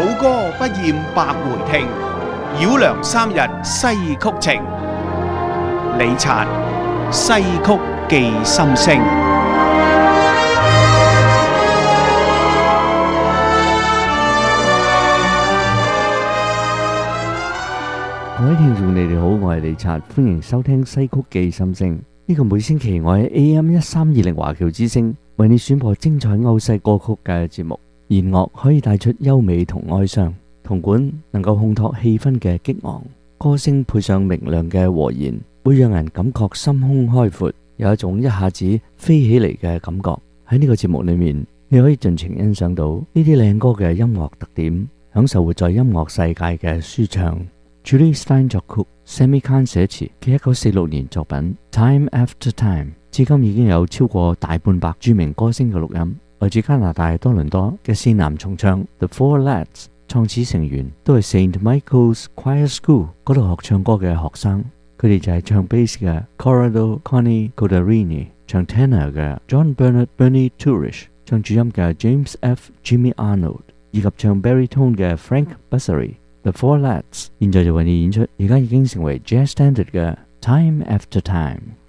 歌不厭百回聽，繞梁三日西曲情。李察西曲寄心聲。 各位聽眾，你哋好，我係李察，歡迎收聽西曲寄心聲。呢個每星期我喺 AM1320華僑之聲為你選播精彩歐西歌曲嘅節目。弦樂可以帶出優美同哀傷，銅管能夠烘托氣氛嘅激昂，歌聲配上明亮嘅和弦，會讓人感覺心胸開闊，有一種一下子飛起嚟嘅感覺。喺呢個節目裏面，你可以盡情欣賞到呢啲靚歌嘅音樂特點，享受活在音樂世界嘅舒暢。Julie Stein 作曲，Sammy Cahn 寫詞嘅1946年作品《Time After Time》，至今已經有超過大半百著名歌星嘅錄音。來自加拿大多倫多嘅四男重唱 The Four Lads， 創始成員都係 St. Michael's Choir School 嗰度學唱歌嘅學生。佢哋就係唱 bass 嘅 Corrado Connie Codarini， 唱 tenor 嘅 John Bernard Bernie Tourish， 唱主音嘅 James F. Jimmy Arnold， 以及唱 baritone 嘅 Frank Bussary。The Four Lads 現在就為你演出，而家已經成為 Jazz Standard 嘅 Time After Time。